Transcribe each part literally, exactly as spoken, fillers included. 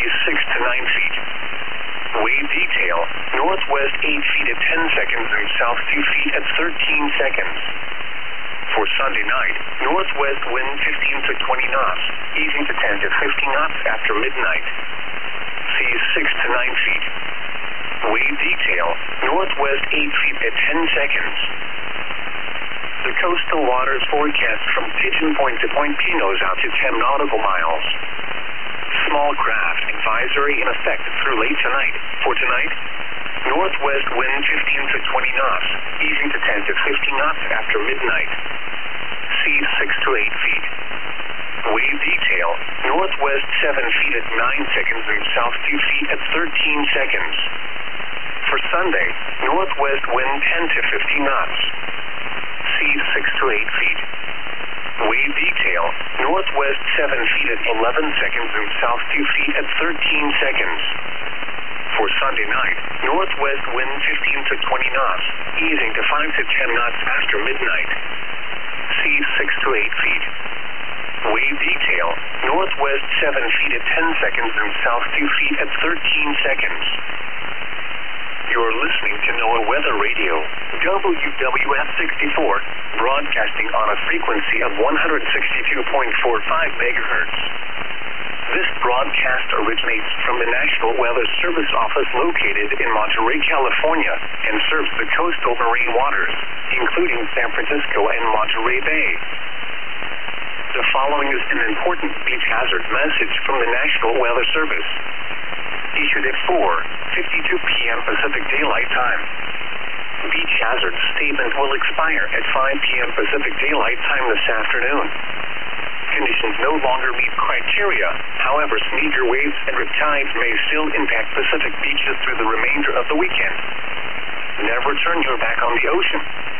seas six to nine feet. Wave detail, northwest eight feet at ten seconds and south two feet at thirteen seconds. For Sunday night, northwest wind fifteen to twenty knots, easing to ten to fifteen knots after midnight. Seas six to nine feet. Wave detail, northwest eight feet at ten seconds. The coastal waters forecast from Pigeon Point to Point Pinos out to ten nautical miles. Small craft advisory in effect through late tonight. For tonight, northwest wind fifteen to twenty knots, easing to ten to fifteen knots after midnight. Seas six to eight feet. Wave detail, northwest seven feet at nine seconds and south two feet at thirteen seconds. For Sunday, northwest wind ten to fifteen knots. Seas six to eight feet. Wave detail, northwest seven feet at eleven seconds and south two feet at thirteen seconds. For Sunday night, northwest wind fifteen to twenty knots, easing to five to ten knots after midnight. Seas six to eight feet. Wave detail, northwest seven feet at ten seconds and south two feet at thirteen seconds. You're listening to NOAA Weather Radio, W W F sixty-four, broadcasting on a frequency of one hundred sixty-two point four five megahertz. This broadcast originates from the National Weather Service office located in Monterey, California, and serves the coastal marine waters, including San Francisco and Monterey Bay. The following is an important beach hazard message from the National Weather Service. Issued at four fifty-two p m Pacific Daylight Time. Beach hazard statement will expire at five p m Pacific Daylight Time this afternoon. Conditions no longer meet criteria. However, meager waves and riptides may still impact Pacific beaches through the remainder of the weekend. Never turn your back on the ocean.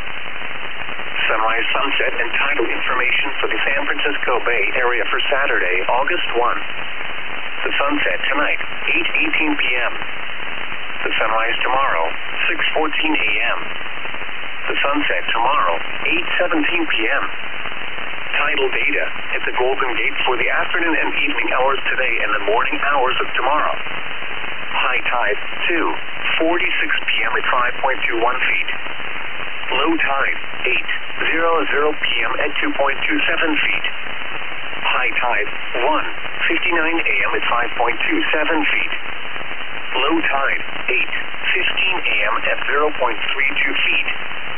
Sunrise, sunset, and tidal information for the San Francisco Bay Area for Saturday, August first. The sunset tonight, eight eighteen p m The sunrise tomorrow, six fourteen a m The sunset tomorrow, eight seventeen p m Tidal data at the Golden Gate for the afternoon and evening hours today and the morning hours of tomorrow. High tide, two forty-six p m at five point two one feet. Low tide, eight hundred p m at two point two seven feet. High tide, one fifty-nine a m at five point two seven feet. Low tide, eight fifteen a m at zero point three two feet.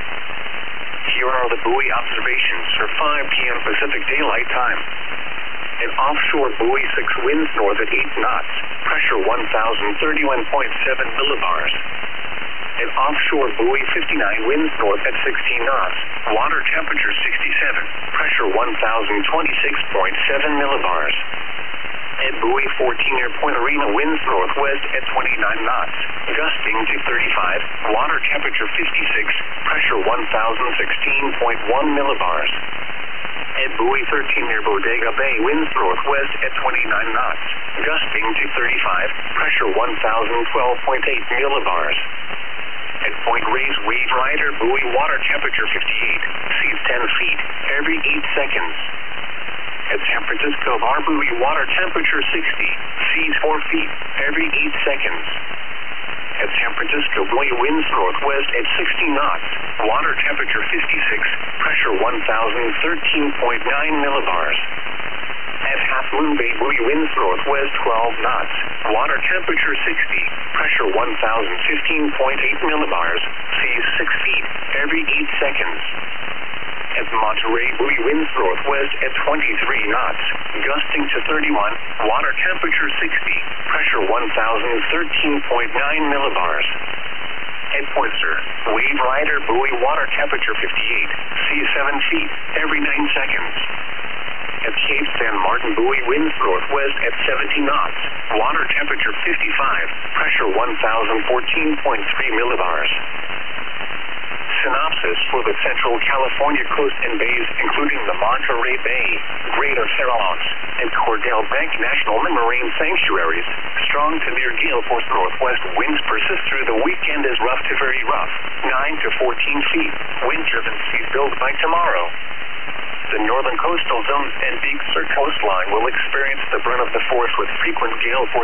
Here are the buoy observations for five p m Pacific Daylight Time. An offshore buoy six winds north at eight knots, pressure one thousand thirty-one point seven millibars. An offshore buoy fifty-nine winds north at sixteen knots, water temperature sixty-seven, pressure one thousand twenty-six point seven millibars. At buoy fourteen near Point Arena winds northwest at twenty-nine knots, gusting to thirty-five, water temperature fifty-six, pressure one thousand sixteen point one millibars. At buoy thirteen near Bodega Bay winds northwest at twenty-nine knots, gusting to thirty-five, pressure one thousand twelve point eight millibars. At Point Reyes Wave Rider buoy water temperature fifty-eight, seas ten feet, every eight seconds. At San Francisco Bar buoy water temperature sixty, seas four feet, every eight seconds. At San Francisco buoy winds northwest at sixty knots, water temperature fifty-six, pressure one thousand thirteen point nine millibars. At Half Moon Bay buoy winds northwest twelve knots, water temperature sixty, pressure one thousand fifteen point eight millibars, seas six feet, every eight seconds. At Monterey buoy winds northwest at twenty-three knots, gusting to thirty-one, water temperature sixty, pressure one thousand thirteen point nine millibars. At Poinsett, Wave Rider buoy water temperature fifty-eight, seas seven feet, every nine seconds. At Cape San Martin buoy winds northwest at seventy knots, water temperature fifty-five, pressure one thousand fourteen point three millibars. Synopsis for the Central California coast and bays, including the Monterey Bay, Greater Farallones, and Cordell Bank National Marine Sanctuaries. Strong to near gale force northwest winds persist through the weekend as rough to very rough, nine to fourteen feet. Wind-driven seas build by tomorrow. The northern coastal zones and Big Sur coastline will experience the brunt of the force with frequent gale force